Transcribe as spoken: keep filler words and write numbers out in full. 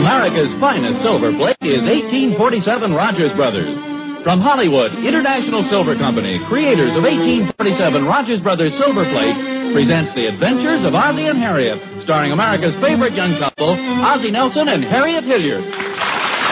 America's finest silver plate is eighteen forty-seven Rogers Brothers. From Hollywood, International Silver Company, creators of eighteen forty-seven Rogers Brothers Silver Plate, presents The Adventures of Ozzie and Harriet, starring America's favorite young couple, Ozzie Nelson and Harriet Hilliard.